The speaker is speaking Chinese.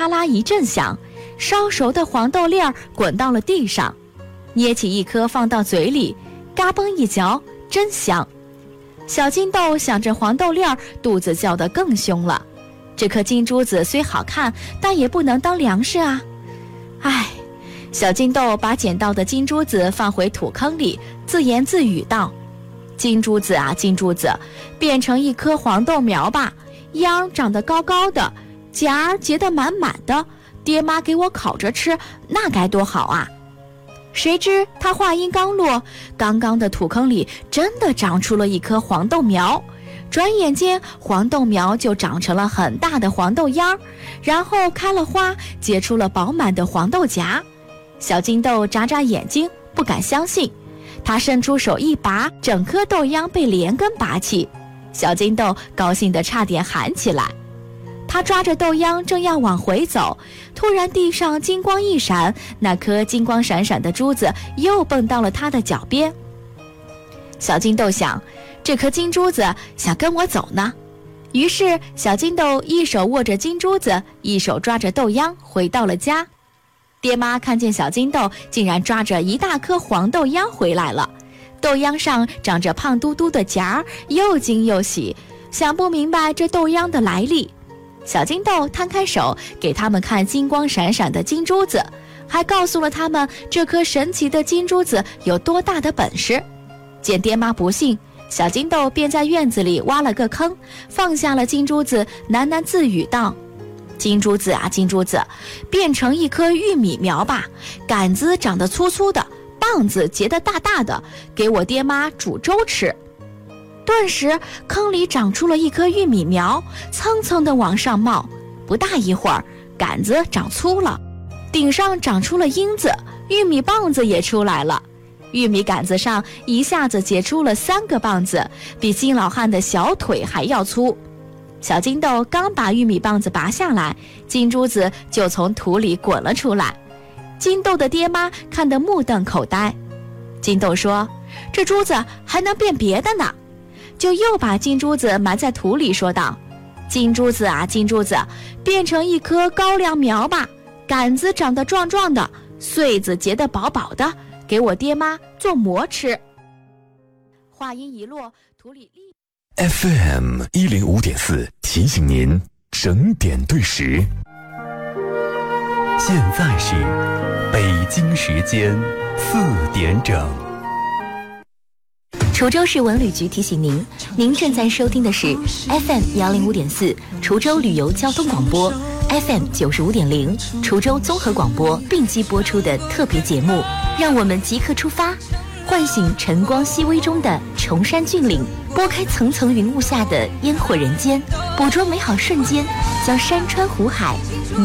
啪啦一阵响，烧熟的黄豆粒儿滚到了地上，捏起一颗放到嘴里，嘎嘣一嚼，真香。小金豆想着黄豆粒儿，肚子叫得更凶了。这颗金珠子虽好看，但也不能当粮食啊！唉，小金豆把捡到的金珠子放回土坑里，自言自语道：“金珠子啊，金珠子，变成一颗黄豆苗吧，秧长得高高的，荚儿结得满满的，爹妈给我烤着吃，那该多好啊！”谁知他话音刚落，刚刚的土坑里真的长出了一颗黄豆苗，转眼间黄豆苗就长成了很大的黄豆秧，然后开了花，结出了饱满的黄豆荚。小金豆眨眨眼睛，不敢相信，他伸出手一拔，整颗豆秧被连根拔起。小金豆高兴得差点喊起来。他抓着豆秧正要往回走，突然地上金光一闪，那颗金光闪闪的珠子又蹦到了他的脚边。小金豆想，这颗金珠子想跟我走呢。于是小金豆一手握着金珠子，一手抓着豆秧，回到了家。爹妈看见小金豆竟然抓着一大颗黄豆秧回来了，豆秧上长着胖嘟嘟的荚儿，又惊又喜，想不明白这豆秧的来历。小金豆摊开手，给他们看金光闪闪的金珠子，还告诉了他们这颗神奇的金珠子有多大的本事。见爹妈不信，小金豆便在院子里挖了个坑，放下了金珠子，喃喃自语道：“金珠子啊，金珠子，变成一颗玉米苗吧，杆子长得粗粗的，棒子结得大大的，给我爹妈煮粥吃。”顿时坑里长出了一颗玉米苗，蹭蹭地往上冒。不大一会儿，杆子长粗了，顶上长出了缨子，玉米棒子也出来了。玉米杆子上一下子结出了3个棒子，比金老汉的小腿还要粗。小金豆刚把玉米棒子拔下来，金珠子就从土里滚了出来。金豆的爹妈看得目瞪口呆。金豆说：“这珠子还能变别的呢。”就又把金珠子埋在土里，说道：“金珠子啊，金珠子，变成一颗高粱苗吧，杆子长得壮壮的，穗子结得饱饱的，给我爹妈做馍吃。”话音一落，土里立 FM 105.4提醒您整点对时。现在是北京时间4点整。 滁州市文旅局提醒您，您正在收听的是 FM 105.4滁州旅游交通广播， FM 95.0滁州综合广播并机播出的特别节目。让我们即刻出发，唤醒晨光熹微中的崇山峻岭，拨开层层云雾下的烟火人间，捕捉美好瞬间，将山川湖海